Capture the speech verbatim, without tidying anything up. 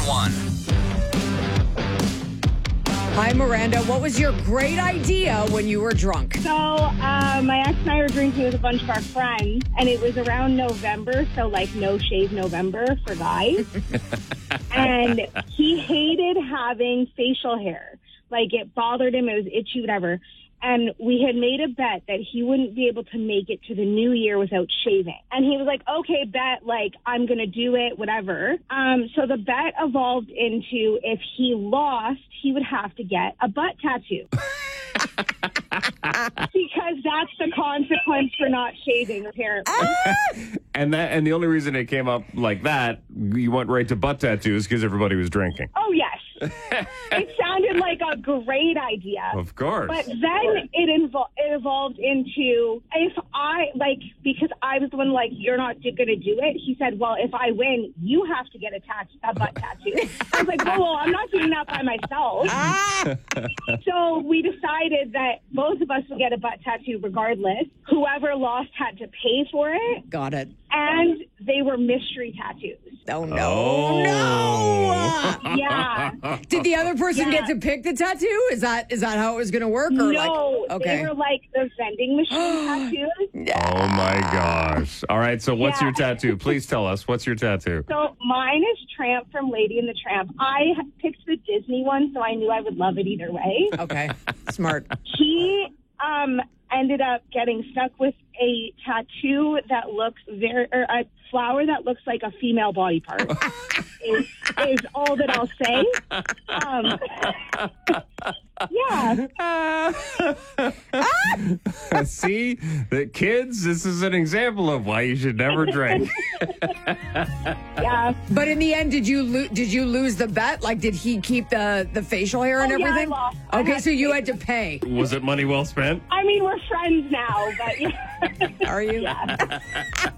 one. Hi, Miranda. What was your great idea when you were drunk? So, uh, my ex and I were drinking with a bunch of our friends, and it was around November, so like no shave November for guys. And he hated having facial hair. Like, it bothered him, it was itchy, whatever. And we had made a bet that he wouldn't be able to make it to the new year without shaving. And he was like, okay, bet, like, I'm going to do it, whatever. Um, so the bet evolved into if he lost, he would have to get a butt tattoo. Because that's the consequence for not shaving, apparently. And that, and the only reason it came up like that, you went right to butt tattoos because everybody was drinking. Oh, yes. It sounded like a great idea. Of course. But then it, invol- it evolved into, if I, like, because I was the one, like, you're not going to do it. He said, well, if I win, you have to get a, tat- a butt tattoo. I was like, well, well, I'm not doing that by myself. So we decided that both of us would get a butt tattoo regardless. Whoever lost had to pay for it. Got it. And they were mystery tattoos. Oh, no. Oh. No. Yeah. Did the other person Yeah. get to pick the tattoo? Is that is that how it was going to work? Or No, like, okay. they were like the vending machine tattoos. Oh, my gosh. All right, so what's Yeah. your tattoo? Please tell us. What's your tattoo? So mine is Tramp from Lady and the Tramp. I picked the Disney one, so I knew I would love it either way. Okay. Smart. He um, ended up getting stuck with a tattoo that looks very, or a flower that looks like a female body part. is, is all that I'll say. Um, yeah. See, the kids, this is an example of why you should never drink. Yeah. But in the end, did you lo- did you lose the bet? Like, did he keep the, the facial hair and Oh, yeah, I everything? lost. I Okay, had so to you pay had to pay. Was it money well spent? I mean, we're friends now, but yeah. Are you? Yeah.